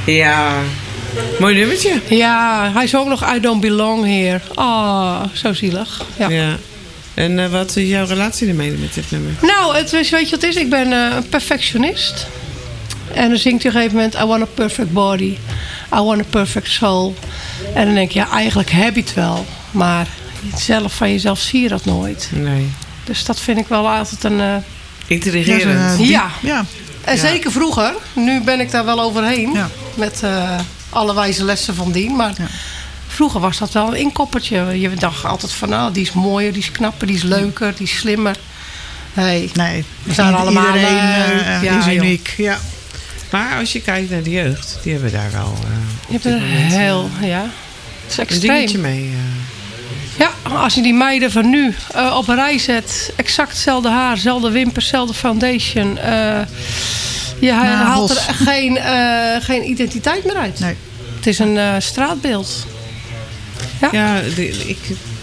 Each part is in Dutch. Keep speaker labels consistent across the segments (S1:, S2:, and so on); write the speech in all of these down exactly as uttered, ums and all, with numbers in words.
S1: Ja, mooi nummertje.
S2: Ja, hij zong nog I Don't Belong Here. Oh, zo zielig. Ja.
S1: Ja. En uh, wat is jouw relatie ermee met dit nummer?
S2: Nou, het, weet je wat het is? Ik ben uh, een perfectionist. En dan zingt hij op een gegeven moment... I want a perfect body. I want a perfect soul. En dan denk je, ja, eigenlijk heb je het wel. Maar zelf van jezelf zie je dat nooit.
S1: Nee.
S2: Dus dat vind ik wel altijd een... Uh...
S1: Intrigerend.
S2: Ja. ja.
S3: ja.
S2: En
S1: ja.
S2: zeker vroeger. Nu ben ik daar wel overheen.
S3: Ja.
S2: Met uh, alle wijze lessen van dien. Maar
S3: ja.
S2: vroeger was dat wel een inkoppertje. Je dacht altijd van, nou, die is mooier, die is knapper, die is leuker, die is slimmer. Hey,
S3: nee,
S2: we zijn allemaal
S3: iedereen
S2: leuk.
S3: Uh,
S2: ja,
S3: is uniek. Ja.
S1: Maar als je kijkt naar de jeugd, die hebben daar al... Uh,
S2: je hebt er heel, ja. Het is extreem.
S1: Een dingetje mee. Uh.
S2: Ja, als je die meiden van nu uh, op een rij zet. Exact hetzelfde haar, dezelfde wimpers, dezelfde foundation. Uh, je haalt er geen, uh, geen identiteit meer uit.
S3: Nee.
S2: Het is een uh, straatbeeld. Ja,
S1: ja de, ik...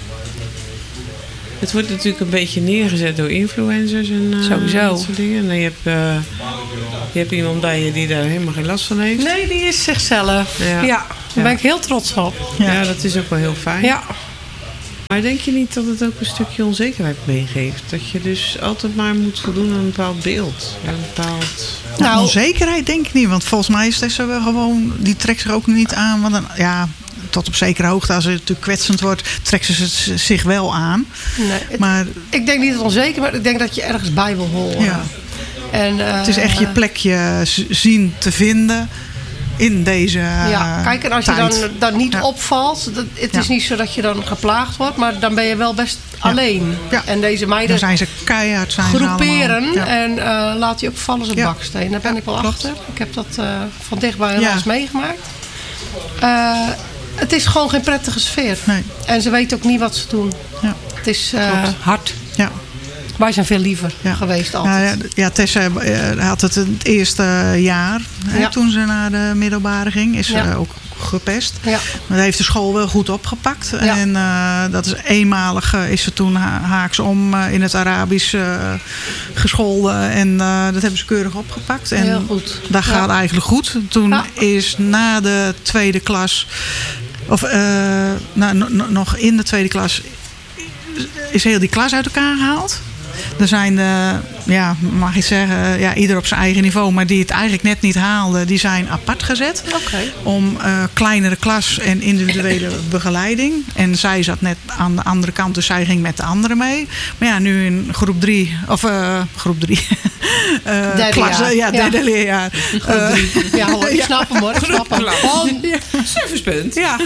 S1: Het wordt natuurlijk een beetje neergezet door influencers en uh,
S2: sowieso.
S1: Dat soort dingen. En je hebt, uh, je hebt iemand bij je die daar helemaal geen last van heeft.
S2: Nee, die is zichzelf. Ja, ja daar ja. ben ik heel trots op.
S1: Ja. ja, dat is ook wel heel fijn.
S2: Ja.
S1: Maar denk je niet dat het ook een stukje onzekerheid meegeeft? Dat je dus altijd maar moet voldoen aan een bepaald beeld. Een bepaald...
S3: Nou, nou, onzekerheid denk ik niet. Want volgens mij is Tessa wel gewoon... Die trekt zich ook niet aan. Want dan, ja, tot op zekere hoogte, als het natuurlijk kwetsend wordt... trekt ze het zich wel aan.
S2: Nee, het, maar, ik denk niet dat het onzeker maar ik denk dat je ergens bij wil horen.
S3: Ja.
S2: En, uh,
S3: het is echt je plekje zien te vinden... in deze uh,
S2: Ja, kijk, en als tijd. je dan, dan niet
S3: ja.
S2: opvalt... Dat, het ja. is niet zo dat je dan geplaagd wordt... maar dan ben je wel best ja. alleen.
S3: Ja.
S2: En deze meiden
S3: dan zijn ze keihard zijn
S2: groeperen...
S3: Ja.
S2: en uh, laat je ook vallen als een ja. baksteen. Daar ben ja, ik wel klopt. achter. Ik heb dat uh, van dichtbij ja. eens meegemaakt. Uh, het is gewoon geen prettige sfeer.
S3: Nee.
S2: En ze weten ook niet wat ze doen.
S3: Ja.
S2: Het is uh, hard.
S3: Ja.
S2: Wij zijn veel liever ja. geweest altijd.
S3: Ja, ja, Tessa had het het eerste jaar ja. hè, toen ze naar de middelbare ging. Is ja. ze ook gepest.
S2: Ja.
S3: Maar heeft de school wel goed opgepakt.
S2: Ja.
S3: En uh, dat is eenmalig uh, is ze toen ha- haaks om uh, in het Arabisch uh, gescholden. En uh, dat hebben ze keurig opgepakt. En
S2: heel goed.
S3: dat gaat ja. eigenlijk goed. Toen ja. is na de tweede klas... Of uh, nou, no, nog in de tweede klas... is heel die klas uit elkaar gehaald. Er zijn, uh, ja, mag ik zeggen, ja, ieder op zijn eigen niveau... maar die het eigenlijk net niet haalden, die zijn apart gezet.
S2: Okay.
S3: Om uh, kleinere klas en individuele begeleiding. En zij zat net aan de andere kant, dus zij ging met de anderen mee. Maar ja, nu in groep drie, of uh, groep drie... uh,
S2: derde
S3: klas,
S2: jaar.
S3: Ja, derde ja. leerjaar.
S2: Uh, ja, hoor, ik snap hem hoor, ik snap hem.
S1: Ja. Servicepunt.
S3: Ja.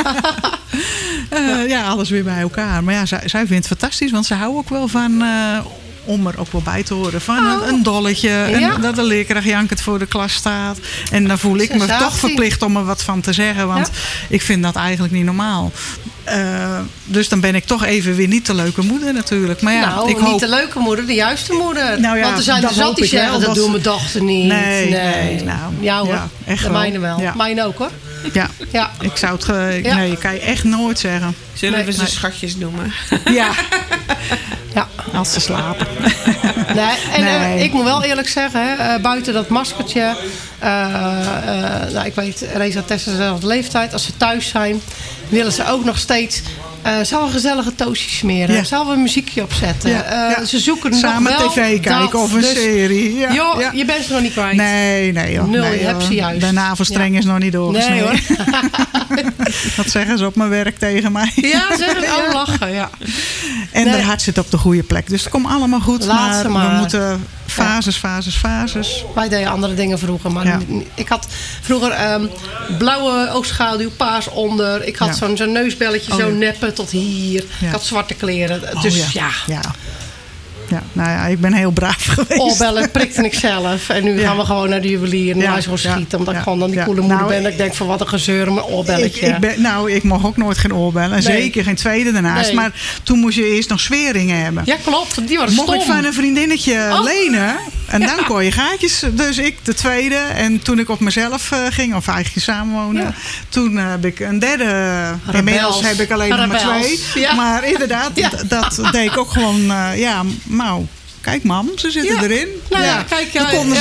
S3: uh, ja, alles weer bij elkaar. Maar ja, zij, zij vindt het fantastisch, want ze houden ook wel van... Uh, om er ook wel bij te horen van oh. een, een dolletje. Ja. Een, dat de leerkracht jankend voor de klas staat. En dan voel ik me
S2: Sensatie.
S3: toch verplicht om er wat van te zeggen. Want ja. ik vind dat eigenlijk niet normaal. Uh, dus dan ben ik toch even weer niet de leuke moeder natuurlijk. Maar ja,
S2: nou,
S3: ik
S2: niet
S3: hoop...
S2: de leuke moeder, de juiste moeder.
S3: Nou ja,
S2: want er zijn er zat die zeggen, dat doen mijn dochter niet.
S3: Nee,
S2: nee.
S3: nee nou,
S2: ja hoor,
S3: ja, echt
S2: de
S3: wel.
S2: mijne wel.
S3: Ja.
S2: Mijne ook hoor.
S3: Ja.
S2: ja,
S3: ik zou het... Ge- ja. Nee, kan je echt nooit zeggen.
S1: Zullen
S2: nee,
S1: we ze
S2: nee.
S1: schatjes noemen?
S3: Ja.
S2: ja.
S3: Als ze slapen.
S2: Nee, en
S3: nee.
S2: Uh, ik moet wel eerlijk zeggen, hè, uh, buiten dat maskertje... Uh, uh, nou, ik weet, Reza Tessa is dezelfde leeftijd. Als ze thuis zijn, willen ze ook nog steeds... Uh, zal een gezellige toastjes smeren. Ja. Zal we een muziekje opzetten. Ja. Uh, ja. Ze zoeken
S3: samen
S2: nog wel
S3: tv kijken
S2: dat,
S3: of een
S2: dus,
S3: serie. Ja.
S2: Joh,
S3: ja.
S2: je bent ze nog niet kwijt.
S3: Nee, nee joh.
S2: Nul,
S3: nee,
S2: je hebt ze juist.
S3: De navelstreng
S2: ja.
S3: is nog niet doorgesneden.
S2: Nee hoor.
S3: Dat zeggen ze op mijn werk tegen mij.
S2: Ja, ze zeggen oh lachen. Ja.
S3: En nee. haar hart zit op de goede plek. Dus het komt allemaal goed.
S2: Laat
S3: maar,
S2: ze maar
S3: we moeten fases, fases, fases.
S2: Wij deden andere dingen vroeger. Maar
S3: ja.
S2: ik had vroeger um, blauwe oogschaduw, paars onder. Ik had ja. zo'n, zo'n neusbelletje, oh, zo ja. neppen tot hier. Ja. Ik had zwarte kleren.
S3: Oh,
S2: dus
S3: ja.
S2: ja.
S3: ja. Ja, nou ja, ik ben heel braaf geweest.
S2: Oorbellen prikte ik zelf. En nu ja. gaan we gewoon naar de juwelier en ja. wij zo schieten. Ja. Omdat ja. ik gewoon dan die ja. coole moeder nou, ben. Dat ik denk van wat een gezeur met een oorbelletje.
S3: Ik, ik ben, nou, ik mocht ook nooit geen oorbellen. Nee. Zeker geen tweede daarnaast. Nee. Maar toen moest je eerst nog sferingen hebben.
S2: Ja, klopt. Die waren
S3: mocht
S2: stom.
S3: ik van een vriendinnetje oh. lenen. En
S2: ja.
S3: dan kon je gaatjes. Dus ik de tweede. En toen ik op mezelf uh, ging, of eigenlijk samenwonen. Ja. Toen uh, heb ik een derde. Rebels. Inmiddels heb ik alleen nog maar twee. Ja. Maar inderdaad, ja. d- dat deed ik ook gewoon. Uh, ja, nou. Kijk mam, ze zitten
S2: ja.
S3: erin.
S2: Nou ja,
S3: ja.
S2: kijk,
S3: Dan konden
S2: ja,
S3: ze er niet
S2: de,
S3: meer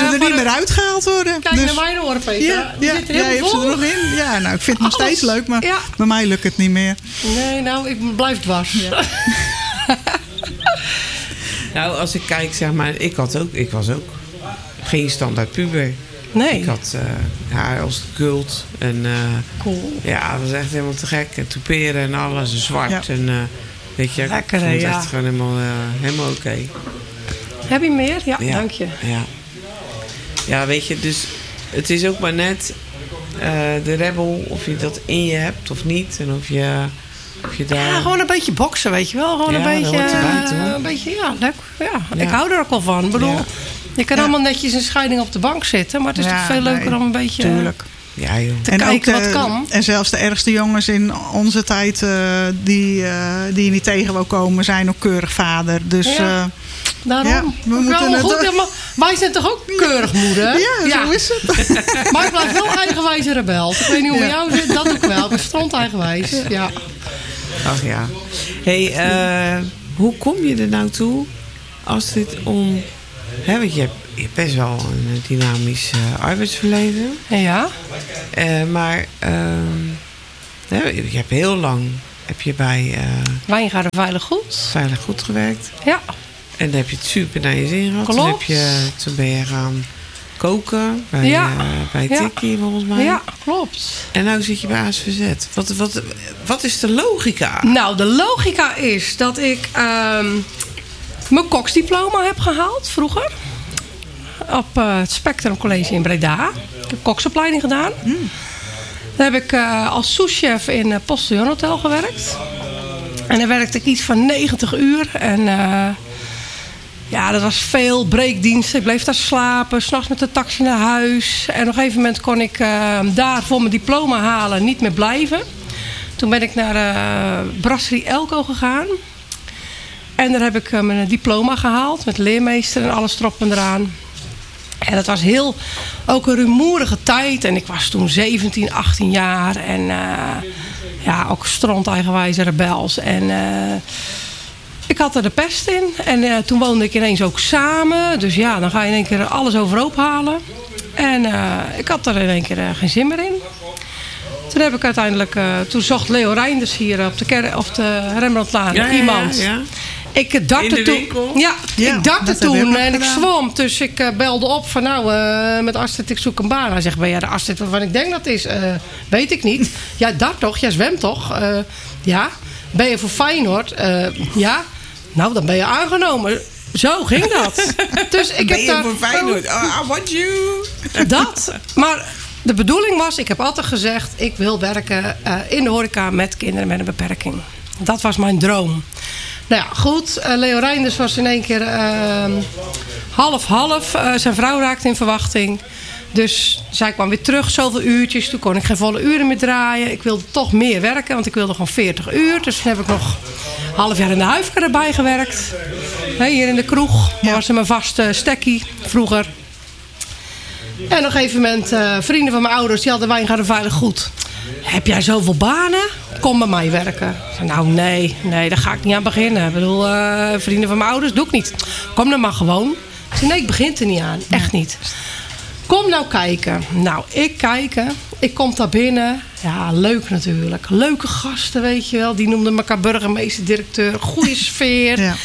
S3: eruit gehaald worden.
S2: Kijk
S3: dus,
S2: naar mijn oren, Peter.
S3: Ja,
S2: Die
S3: ja,
S2: zit er
S3: jij
S2: helemaal
S3: hebt ze
S2: vol.
S3: er nog in. Ja, nou, ik vind het nog
S2: Alles.
S3: steeds leuk, maar
S2: Ja.
S3: bij mij lukt het niet meer.
S2: Nee, nou, ik blijf dwars. Ja.
S1: Nou, als ik kijk, zeg maar, ik, had ook, ik was ook geen standaard puber.
S2: Nee.
S1: Ik had uh, haar als kult. En uh,
S2: Cool.
S1: ja, dat was echt helemaal te gek. En toeperen en alles, en zwart.
S3: Ja.
S1: En uh, weet je,
S2: Lekker,
S1: ik vond het
S2: hè,
S1: echt
S2: ja.
S1: gewoon helemaal, uh, helemaal oké. Okay.
S2: Heb je meer? Ja,
S1: Ja.
S2: dank je.
S1: Ja. Ja, weet je, dus het is ook maar net uh, de rebel, of je dat in je hebt of niet. En of je, of je daar...
S2: Ja, gewoon een beetje boksen, weet je wel. Gewoon
S1: Ja,
S2: een
S1: dat
S2: beetje,
S1: hoort erbij, toch?
S2: uh, een beetje, ja, leuk. Ja.
S1: Ja.
S2: Ik hou er ook wel van. Ik bedoel,
S1: Ja.
S2: je kan
S3: Ja.
S2: allemaal netjes in scheiding op de bank zitten, maar het is
S3: Ja,
S2: toch veel leuker
S3: nee,
S2: om een beetje
S3: Tuurlijk.
S1: Ja, joh.
S2: te
S3: En ook
S2: kijken
S3: de-
S2: wat kan.
S3: En zelfs de ergste jongens in onze tijd uh, die, uh, die je niet tegen wil komen, zijn ook keurig vader. Dus
S2: Ja.
S3: uh,
S2: Daarom.
S3: ja, we
S2: Nou,
S3: moeten
S2: maar
S3: het-
S2: goed, ja, maar wij zijn toch ook keurig moeder?
S3: ja, zo is het.
S2: Maar ik blijf wel eigenwijze rebel. Ik weet niet hoe het
S3: Ja.
S2: met jou zit, dat doe ik wel. Ik ben stront eigenwijs. Ja.
S1: Ach ja. Hey, uh, hoe kom je er nou toe als dit om... Hè, want je hebt, je hebt best wel een dynamisch uh, arbeidsverleden.
S2: Ja.
S1: Uh, maar uh, hè, je hebt heel lang heb je bij uh,
S2: Wijngaarden Veilig Goed.
S1: Veilig Goed gewerkt.
S2: Ja.
S1: En dan heb je het super naar je zin gehad.
S2: Klopt.
S1: Toen, heb je, toen ben je gaan koken bij,
S2: Ja.
S1: uh, bij
S2: Ja.
S1: Tikkie volgens mij.
S2: Ja, klopt.
S1: En nu zit je bij A S V Z. Wat, wat, wat is de logica?
S2: Nou, de logica is dat ik ehm, mijn koksdiploma heb gehaald vroeger. Op uh, het Spectrum College in Breda. Ik heb koksopleiding gedaan.
S3: Mm.
S2: Daar heb ik uh, als souschef in uh, Postillon Hotel gewerkt. En daar werkte ik iets van negentig uur. En uh, ja, dat was veel breekdiensten. Ik bleef daar slapen. 's Nachts met de taxi naar huis. En op een gegeven moment kon ik uh, daar voor mijn diploma halen niet meer blijven. Toen ben ik naar uh, Brasserie Elco gegaan. En daar heb ik uh, mijn diploma gehaald. Met leermeester en alles erop en eraan. En dat was heel, ook een rumoerige tijd. En ik was toen zeventien, achttien jaar. En uh, ja, ook stront eigenwijze rebels. En uh, ik had er de pest in. En uh, toen woonde ik ineens ook samen. Dus ja, dan ga je in één keer alles overhoop halen. En uh, ik had er in één keer uh, geen zin meer in. Toen heb ik uiteindelijk, uh, toen zocht Leo Reinders hier op de, ker- of de Rembrandtlaan
S1: Ja, ja,
S2: iemand.
S1: ja, ja.
S2: Ik dartte
S1: In de
S2: toen.
S1: winkel?
S2: Ja,
S3: Ja,
S2: ik dartte
S3: dat heb ik
S2: toen
S3: ook
S2: en ik
S3: gedaan.
S2: zwom. Dus ik uh, belde op van nou, uh, met Astrid, ik zoek een baan. Hij zegt, ben jij de Astrid waarvan ik denk dat is? Uh, weet ik niet. Jij dart toch? Jij zwemt toch? Uh, ja. Ben je voor Feyenoord? Uh, ja. Nou, dan ben je aangenomen. Zo ging dat. Dus ik
S1: Ben
S2: heb
S1: je
S2: daar
S1: voor Feyenoord? Oh, I want you.
S2: dat. Maar de bedoeling was, ik heb altijd gezegd, ik wil werken uh, in de horeca met kinderen met een beperking. Dat was mijn droom. Nou ja, goed. Uh, Leo Reinders was in één keer uh, half-half. Uh, zijn vrouw raakte in verwachting. Dus zij kwam weer terug, zoveel uurtjes. Toen kon ik geen volle uren meer draaien. Ik wilde toch meer werken, want ik wilde gewoon veertig uur. Dus toen heb ik nog een half jaar in de huifkar erbij gewerkt. He, hier in de kroeg. Dat was mijn vaste stekkie vroeger. En op een gegeven moment, uh, vrienden van mijn ouders, die hadden Wijngaarden Veilig Goed. Heb jij zoveel banen? Kom bij mij werken. Ik zei, nou nee, nee, daar ga ik niet aan beginnen. Ik bedoel, uh, vrienden van mijn ouders, doe ik niet. Kom dan maar gewoon. Ik zei, nee, ik begin er niet aan. Echt niet. Kom nou kijken. Nou, ik kijken. Ik kom daar binnen. Ja, leuk natuurlijk. Leuke gasten, weet je wel. Die noemden elkaar burgemeester, directeur. Goede sfeer.
S3: Ja.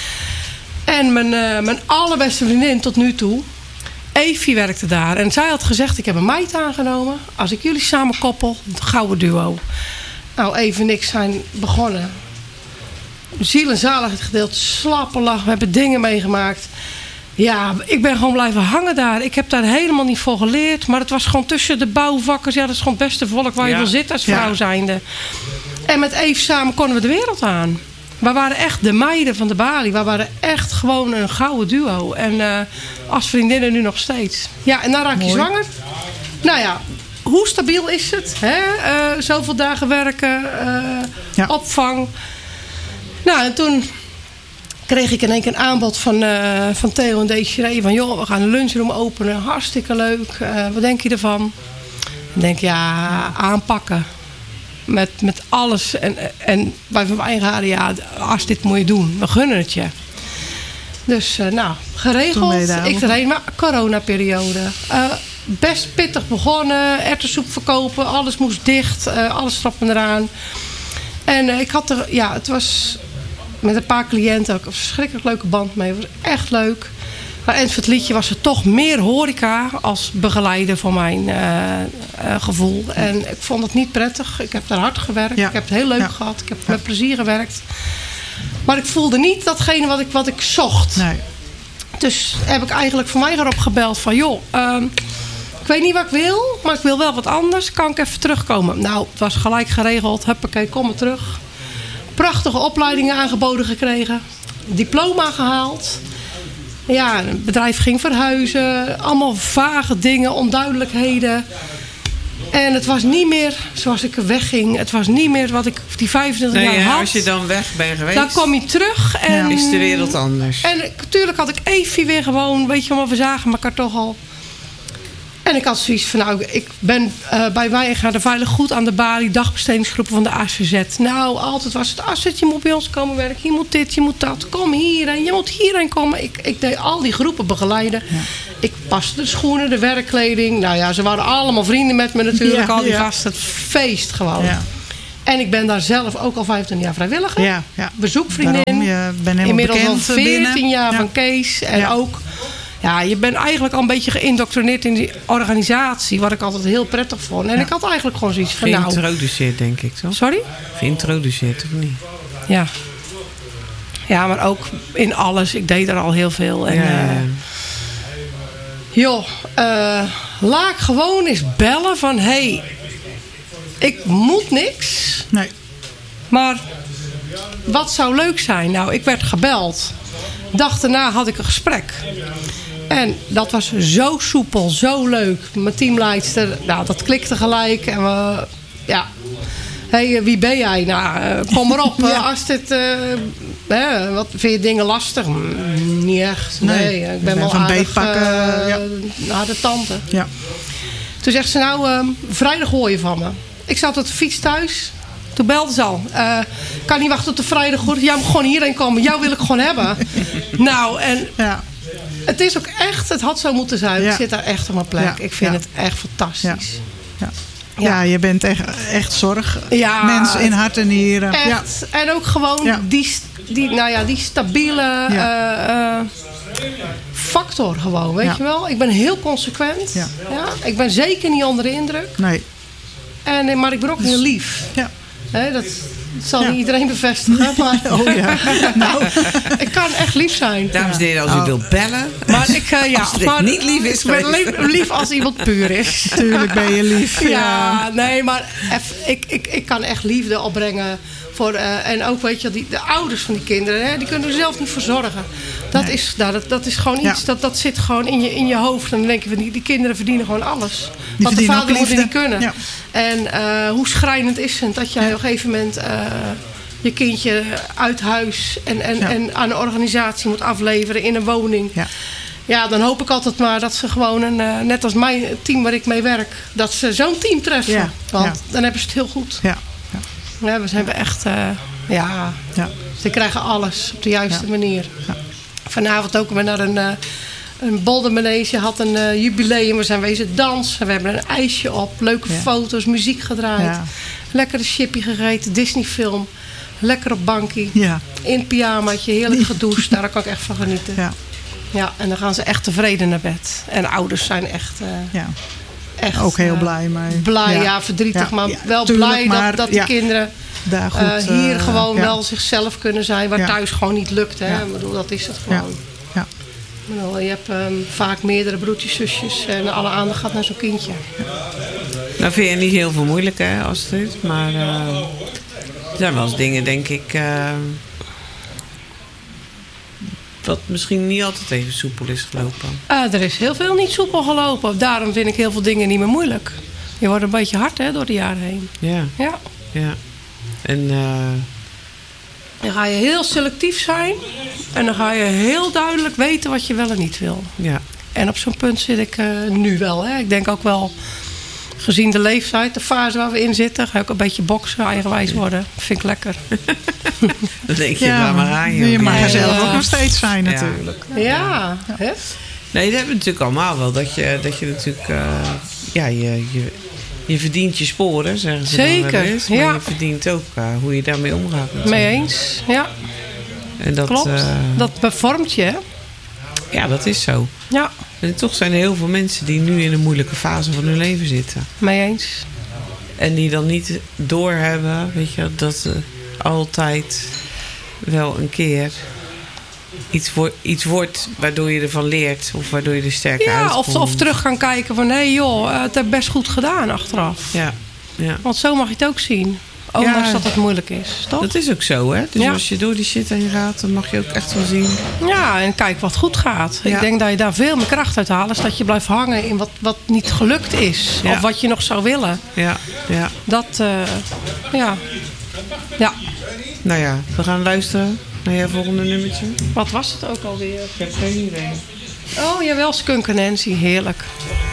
S2: En mijn, uh, mijn allerbeste vriendin tot nu toe, Evie, werkte daar. En zij had gezegd, ik heb een meid aangenomen. Als ik jullie samen koppel, een gouden duo. Nou, Evie en ik zijn begonnen. Ziel en zaligheid gedeeld. Slappe lach. We hebben dingen meegemaakt. Ja, ik ben gewoon blijven hangen daar. Ik heb daar helemaal niet voor geleerd. Maar het was gewoon tussen de bouwvakkers. Ja, dat is gewoon het beste volk waar je
S1: Ja.
S2: wil zitten als vrouw
S3: Ja.
S2: zijnde. En met Eve samen konden we de wereld aan. We waren echt de meiden van de balie. We waren echt gewoon een gouden duo. En uh, als vriendinnen nu nog steeds. Ja, en dan raak je
S3: Mooi.
S2: zwanger. Nou ja, hoe stabiel is het? Hè? Uh, zoveel dagen werken. Uh,
S3: Ja.
S2: Opvang. Nou, en toen kreeg ik in één keer een aanbod van, uh, van Theo en Desiree. Van joh, we gaan een lunchroom openen. Hartstikke leuk. Uh, wat denk je ervan? Ik denk, ja, aanpakken. Met, met alles. En, en wij van Wijngaarden, ja, als dit moet je doen. We gunnen het je. Dus uh, nou, geregeld. Ik reed maar coronaperiode. Uh, best pittig begonnen. Erwtensoep verkopen. Alles moest dicht. Uh, alles erop en eraan. En uh, ik had er, ja, het was met een paar cliënten ook een verschrikkelijk leuke band mee. Het was echt leuk. Maar en voor het liedje was er toch meer horeca als begeleider voor mijn uh, uh, gevoel. En ik vond het niet prettig. Ik heb daar hard gewerkt. Ja. Ik heb het heel leuk ja. gehad. Ik heb ja. met plezier gewerkt. Maar ik voelde niet datgene wat ik, wat ik zocht. Nee. Dus heb ik eigenlijk voor mij erop gebeld van... joh, uh, ik weet niet wat ik wil, maar ik wil wel wat anders. Kan ik even terugkomen? Nou, het was gelijk geregeld. Huppakee, kom maar terug. Prachtige opleidingen aangeboden gekregen. Diploma gehaald. Ja, het bedrijf ging verhuizen. Allemaal vage dingen, onduidelijkheden. En het was niet meer zoals ik wegging. Het was niet meer wat ik die vijfentwintig
S1: nee,
S2: jaar
S1: ja,
S2: had.
S1: Als je dan weg bent geweest...
S2: Dan kom je terug en...
S1: Ja. Is de wereld anders.
S2: En natuurlijk had ik Evie weer gewoon... Weet je wel, we zagen elkaar toch al. En ik had zoiets van... Nou, ik ben uh, bij Wijngaard de Veilig Goed aan de balie... dagbestedingsgroepen van de A C Z. Nou, altijd was het... Astrid, je moet bij ons komen werken. Je moet dit, je moet dat. Kom hierheen. Je moet hierheen komen. Ik, ik deed al die groepen begeleiden. Ja. Ik paste de schoenen, de werkkleding. Nou ja, ze waren allemaal vrienden met me natuurlijk. Ja, al die ja. gasten. Het feest gewoon. Ja. En ik ben daar zelf ook al vijftien jaar vrijwilliger. Ja, ja. Bezoekvriendin. Daarom, je bent inmiddels al veertien jaar ja. van Kees. En ja. ook... Ja, je bent eigenlijk al een beetje geïndoctrineerd in die organisatie. Wat ik altijd heel prettig vond. En ja. ik had eigenlijk gewoon zoiets van...
S1: Geïntroduceerd, nou, denk ik, toch?
S2: Sorry?
S1: Geïntroduceerd, of niet?
S2: Ja. Ja, maar ook in alles. Ik deed er al heel veel. En, ja. uh, joh, uh, laat ik gewoon eens bellen van... Hé, hey, ik moet niks.
S3: Nee.
S2: Maar wat zou leuk zijn? Nou, ik werd gebeld. Dag daarna had ik een gesprek. En dat was zo soepel, zo leuk. Mijn teamleidster, nou, dat klikte gelijk. En we, ja... Hé, hey, wie ben jij? Nou, uh, kom maar op. ja. uh, als dit, uh, hè, wat vind je dingen lastig? Mm, niet echt. Nee, nee ik ben wel
S3: van
S2: aardig
S3: pakken, uh, ja.
S2: naar de tante.
S3: Ja.
S2: Toen zegt ze, nou, uh, vrijdag hoor je van me. Ik zat op de fiets thuis. Toen belde ze al. Uh, kan niet wachten tot de vrijdag hoor. Jij moet gewoon hierheen komen. Jou wil ik gewoon hebben. Nou, en... Ja. Het is ook echt, het had zo moeten zijn. Ja. Ik zit daar echt op mijn plek. Ja. Ik vind ja. het echt fantastisch. Ja.
S3: Ja. Ja. ja, je bent echt, echt zorg. Ja. Mens in hart en nieren.
S2: Echt. Ja. En ook gewoon ja. die, die, nou ja, die stabiele ja. uh, uh, factor gewoon, weet ja. je wel. Ik ben heel consequent. Ja. Ja. Ik ben zeker niet onder de indruk.
S3: Nee.
S2: En, maar ik ben ook heel lief. Ja. He, dat, dat zal ja. niet iedereen bevestigen. Maar
S3: oh ja. nou.
S2: Ik kan echt lief zijn.
S1: Dames en heren, als u oh. wilt bellen.
S2: Maar ik, uh, ja,
S1: als het
S2: maar,
S1: niet lief is.
S2: Ik ben lief, lief als iemand puur is.
S3: Tuurlijk ben je lief.
S2: Ja, ja. nee, maar eff, ik, ik, ik kan echt liefde opbrengen. Voor, uh, en ook, weet je, die, de ouders van die kinderen, hè, die kunnen er zelf niet voor zorgen. Dat, nee. is, nou, dat, dat is gewoon iets, ja. dat, dat zit gewoon in je, in je hoofd. En dan denk je, die, die kinderen verdienen gewoon alles. Die wat de vader moet niet kunnen. Ja. En uh, hoe schrijnend is het dat jij ja. op een gegeven moment uh, je kindje uit huis en, en, ja. en aan een organisatie moet afleveren in een woning. Ja. Ja, dan hoop ik altijd maar dat ze gewoon, een, uh, net als mijn team waar ik mee werk, dat ze zo'n team treffen. Ja. Want ja. dan hebben ze het heel goed. Ja. Ja, we zijn echt, uh, ja, ja, ze krijgen alles op de juiste ja. manier. Ja. Vanavond ook weer naar een, uh, een boldermanege, had een uh, jubileum. We zijn wezen dansen, we hebben een ijsje op, leuke ja. foto's, muziek gedraaid. Ja. Lekkere chippy gegeten, Disney film, lekker op bankie, ja. in pyjamaatje, heerlijk gedoucht. Daar kan ik echt van genieten. Ja. Ja, en dan gaan ze echt tevreden naar bed. En ouders zijn echt... Uh, ja. Echt,
S3: ook heel blij mee.
S2: Blij, ja, ja verdrietig, ja, maar ja, wel tuurlijk, blij dat, maar, dat die ja, kinderen daar goed, uh, hier uh, gewoon ja. wel zichzelf kunnen zijn. Waar ja. thuis gewoon niet lukt. Hè? Ja. Ik bedoel, dat is het gewoon. Ja. Ja. Bedoel, je hebt um, vaak meerdere broertjes, zusjes. En alle aandacht gaat naar zo'n kindje. Ja.
S1: Nou vind je niet heel veel moeilijk, hè, Astrid. Maar uh, er zijn wel eens dingen, denk ik... Uh, wat misschien niet altijd even soepel is gelopen.
S2: Uh, er is heel veel niet soepel gelopen. Daarom vind ik heel veel dingen niet meer moeilijk. Je wordt een beetje hard, hè, door de jaren heen.
S1: Ja.
S2: Ja.
S1: ja. En uh...
S2: dan ga je heel selectief zijn. En dan ga je heel duidelijk weten wat je wel en niet wil.
S1: Ja.
S2: En op zo'n punt zit ik uh, nu wel. Hè. Ik denk ook wel... gezien de leeftijd, de fase waar we in zitten, ga ik ook een beetje boksen, eigenwijs worden. Dat vind ik lekker.
S1: Dan denk je,
S3: Ja,
S1: laat maar aan.
S3: je mag
S2: Ja,
S3: er zelf
S2: ja.
S3: ook nog steeds zijn natuurlijk.
S2: Ja, hè?
S1: Nee, dat hebben we natuurlijk allemaal wel. Dat je, dat je natuurlijk... Uh, ja, je, je, je verdient je sporen, zeggen ze
S2: Zeker,
S1: dan wel eens. Maar
S2: ja.
S1: je verdient ook uh, hoe je daarmee omgaat. natuurlijk.
S2: Mee eens, ja.
S1: En dat,
S2: Klopt.
S1: uh,
S2: Dat bevormt je, hè?
S1: ja, dat is zo.
S2: Ja,
S1: En toch zijn er heel veel mensen die nu in een moeilijke fase van hun leven zitten.
S2: mee eens.
S1: En die dan niet doorhebben, weet je, dat er altijd wel een keer iets, wo- iets wordt waardoor je ervan leert. Of waardoor je er sterker
S2: Ja,
S1: uitkomt.
S2: of, of terug gaan kijken van, hé joh, uh, het heb best goed gedaan achteraf.
S1: Ja, ja.
S2: Want zo mag je het ook zien. Ondanks
S1: Ja.
S2: dat het moeilijk is, toch?
S1: Dat is ook zo, hè? Dus
S2: Ja.
S1: als je door die shit heen gaat, dan mag je ook echt wel zien.
S2: Ja, en kijk wat goed gaat.
S1: Ja.
S2: Ik denk dat je daar veel meer kracht uit haalt. Is dat je blijft hangen in wat, wat niet gelukt is.
S1: Ja.
S2: Of wat je nog zou willen.
S1: Ja, ja.
S2: Dat, uh, ja. Ja.
S1: Nou ja, we gaan luisteren naar jouw volgende nummertje.
S2: Wat was het ook alweer?
S1: Ik heb geen idee.
S2: Oh, jawel, Skunk en Nancy. Heerlijk.